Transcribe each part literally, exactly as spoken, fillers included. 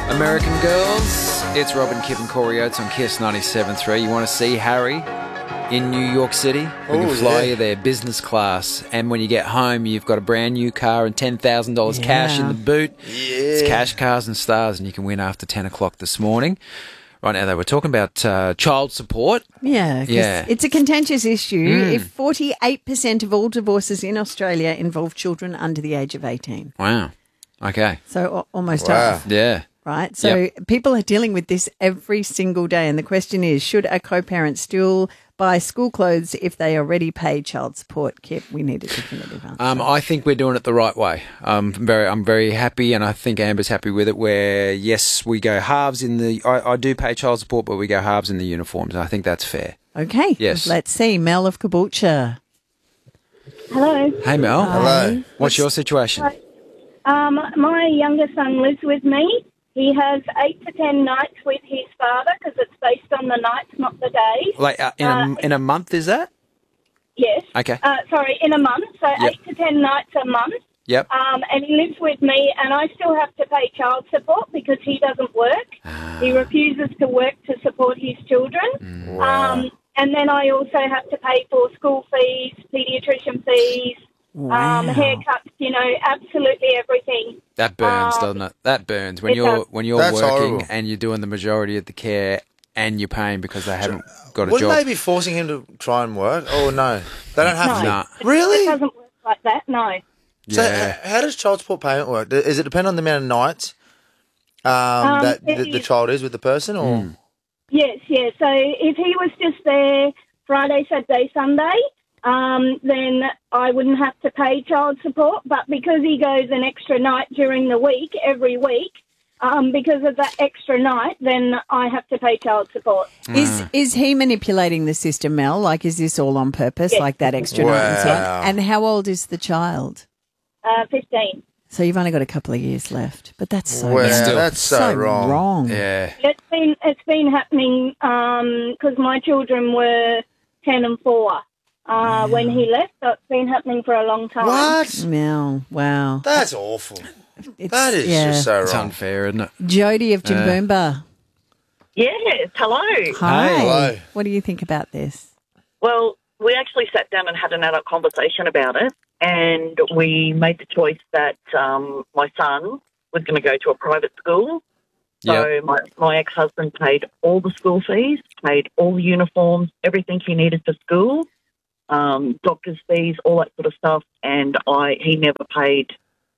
American Girls. It's Robin, Kip and Corey Oates on Kiss ninety-seven point three. You want to see Harry in New York City? We can Ooh, fly yeah. you there, business class. And when you get home, you've got a brand new car and ten thousand dollars Yeah. cash in the boot. Yeah. It's Cash, Cars and Stars, and you can win after ten o'clock this morning. Right now, they were talking about uh, child support. Yeah, 'cause Yeah. it's a contentious issue. Mm. If forty-eight percent of all divorces in Australia involve children under the age of eighteen. Wow. Okay. So a- almost Wow. half, Yeah. right? So people are dealing with this every single day. And the question is, should a co-parent still buy school clothes if they already pay child support? Kip, we need a definitive answer. Um, I think we're doing it the right way. Um, I'm very, I'm very happy, and I think Amber's happy with it. Where yes, we go halves in the. I, I do pay child support, but we go halves in the uniforms. And I think that's fair. Okay. Yes. Let's see. Mel of Caboolture. Hello. Hey Mel, Hello. what's your situation? Um, my younger son lives with me. He has eight to ten nights with his father because it's based on the nights, not the days. Like uh, in a Uh, in a month, is that? Yes. Okay. Uh, sorry, in a month. So Yep. eight to ten nights a month. Yep. Um, and he lives with me, and I still have to pay child support because he doesn't work. Ah. He refuses to work to support his children. Wow. Um, and then I also have to pay for school fees, paediatrician fees, Wow. um, haircuts, you know, absolutely everything. That burns, Um, doesn't it? That burns when it you're does. when you're That's working horrible. and you're doing the majority of the care and you're paying because they haven't got a Wouldn't job. they be forcing him to try and work? Oh, no. They don't have No. to. Nah. It Really? doesn't work like that, no. So Yeah. h- how does child support payment work? Does it depend on the amount of nights um, Um, that it the, the is- child is with the person? Or Mm. Yes, yes. So if he was just there Friday, Saturday, Sunday, um, then I wouldn't have to pay child support. But because he goes an extra night during the week, every week, um, because of that extra night, then I have to pay child support. Is is he manipulating the system, Mel? Like, is this all on purpose, Yes. like that extra night and so on? Wow. And how old is the child? Uh, fifteen. So you've only got a couple of years left, but that's so Wow, wrong. that's so wrong. wrong. Yeah. It's been it's been happening because my children were ten and four uh, when he left. So it's been happening for a long time. what? Mel, wow. That's awful. It's, That is yeah. just so It's wrong. unfair, isn't it? Jody of Jimboomba. Yes, hello. Hi. Hello. What do you think about this? Well, we actually sat down and had an adult conversation about it, and we made the choice that um, my son was going to go to a private school. So Yep. my, my ex-husband paid all the school fees, paid all the uniforms, everything he needed for school, um, doctor's fees, all that sort of stuff, and I he never paid,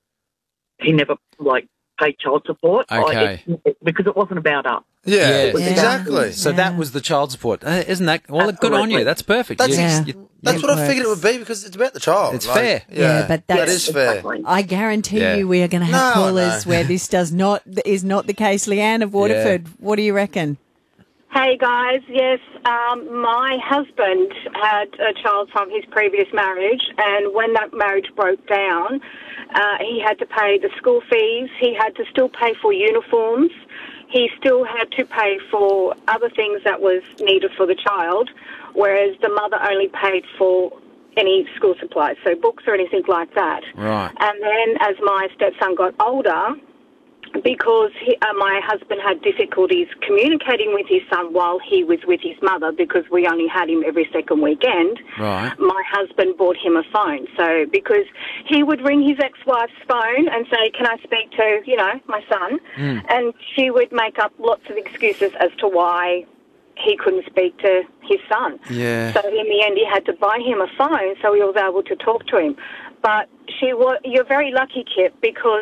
he never, like, paid child support. I- Okay. it- it- because it wasn't about us. Yeah, Yes. Yeah. exactly. So Yeah. that was the child support, uh, isn't that? Well, good on you. Absolutely. That's perfect. That's You- ex- you- That's It what I figured it works. would be because it's about the child. It's fair. Yeah, but that that's- is fair. Exactly. I guarantee Yeah. you we are going to have No, callers no. where this does not is not the case. Leanne of Waterford, what do you reckon? Hey guys, yes, um, my husband had a child from his previous marriage, and when that marriage broke down, uh, he had to pay the school fees, he had to still pay for uniforms, he still had to pay for other things that was needed for the child, whereas the mother only paid for any school supplies, so books or anything like that. Right. And then as my stepson got older, because he, uh, my husband had difficulties communicating with his son while he was with his mother because we only had him every second weekend, Right. my husband bought him a phone. So because he would ring his ex-wife's phone and say, can I speak to, you know, my son? Mm. And she would make up lots of excuses as to why he couldn't speak to his son. Yeah. So in the end, he had to buy him a phone so he was able to talk to him. But she was, you're very lucky, Kip, because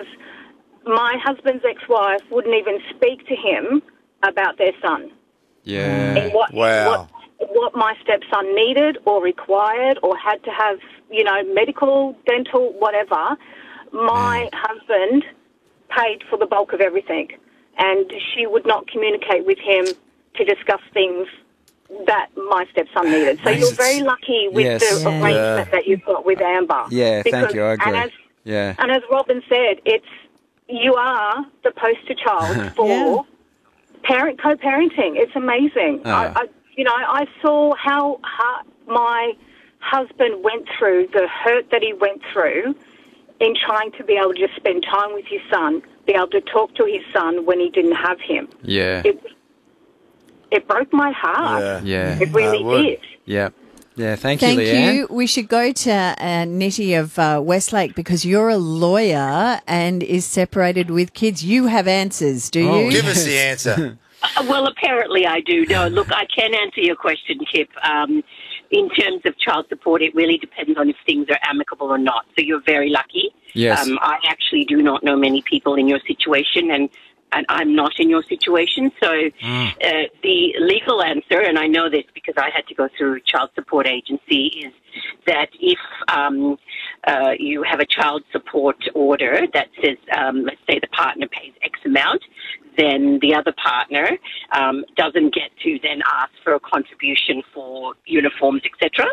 my husband's ex-wife wouldn't even speak to him about their son. Yeah. And what, Wow. what, what my stepson needed or required or had to have, you know, medical, dental, whatever, my husband paid for the bulk of everything. And she would not communicate with him to discuss things that my stepson needed. So Yes, you're it's- very lucky with yes. the Yeah. arrangement that you've got with Amber. Yeah, Because- thank you. I agree. And as, Yeah. and as Robin said, it's you are the poster child for Yeah. parent co-parenting. It's amazing. Oh. I, I, you know, I saw how hard my husband went through, the hurt that he went through in trying to be able to just spend time with his son be able to talk to his son when he didn't have him. Yeah. It, it broke my heart. Yeah. Yeah. It really Uh, would. did. Yeah. Yeah. Thank, Thank you, Leanne. you. We should go to uh, Nettie of uh, Westlake because you're a lawyer and is separated with kids. You have answers, do Oh, you? Give us the answer. Uh, well, apparently I do. No, look, I can answer your question, Kip. Um, in terms of child support, it really depends on if things are amicable or not. So you're very lucky. Yes. Um, I actually do not know many people in your situation, and, and I'm not in your situation. So Mm. uh, the legal answer, and I know this because I had to go through a child support agency, is that if um, uh, you have a child support order that says, um, let's say the partner pays X amount, then the other partner um, doesn't get to then ask for a contribution for uniforms, et cetera.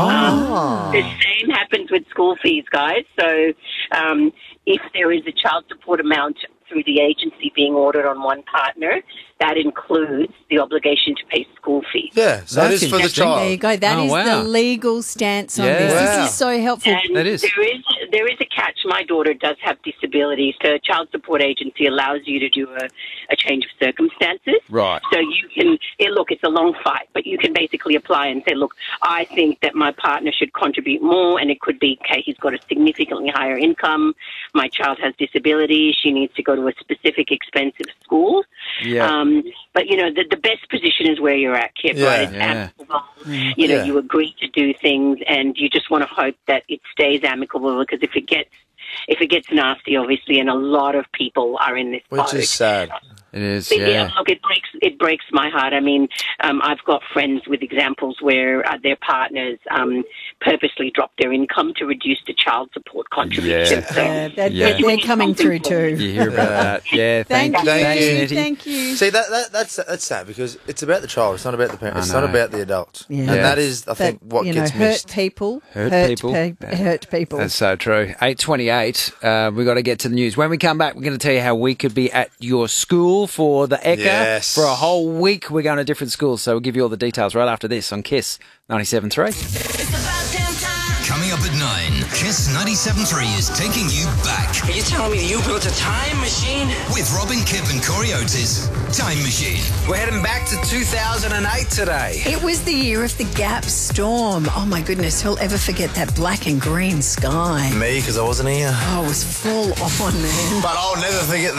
Oh. The same happens with school fees, guys. So um, if there is a child support amount through the agency being ordered on one partner, that includes the obligation to pay school fees. Yeah, so That's it is for the interesting. child. There you go. That Oh, is wow. the legal stance on Yeah. this. Wow. This is so helpful. And That is. there is there is a catch. My daughter does have disabilities, so a child support agency allows you to do a, a change of circumstances. Right. So you can it, look, it's a long fight, but you can basically apply and say, look, I think that my partner should contribute more, and it could be, okay, he's got a significantly higher income. My child has disabilities. She needs to go to a specific expensive school. Yeah. Um, but you know, the, the best position is where you're at, Kip. Yeah. Right? It's Yeah. amicable. You know, Yeah. you agree to do things, and you just want to hope that it stays amicable. Because if it gets if it gets nasty, obviously, and a lot of people are in this Which boat. is sad. It is. But Yeah. look, it breaks it breaks my heart. I mean, um, I've got friends with examples where uh, their partners um, purposely drop their income to reduce the child support contribution. Yeah. So, Yeah, they're, Yeah. they're, they're coming through too. You hear about that? Yeah. Thank, Thank, you. you. Thanks, you. Nettie. Thank you. See, that, that that's that's sad because it's about the child. It's not about the parent. I It's not know. about the adult. Yeah. And Yeah. that is, I That, think, what you know, gets hurt missed. people. Hurt people. pe- hurt people. That's so true. eight twenty-eight. Uh, we've got to get to the news. When we come back, we're going to tell you how we could be at your school for the E C A. Yes. For a whole week, we're going to different schools. So we'll give you all the details right after this on Kiss ninety-seven point three. Coming up at nine, Kiss ninety-seven point three is taking you back Are you telling me you built a time machine? with Robin, Kip and Corey Otis. Time Machine. We're heading back to two thousand eight today. It was the year of the Gap storm. Oh my goodness, who'll ever forget that black and green sky? Me, because I wasn't here. Oh, it was full on, man. But I'll never forget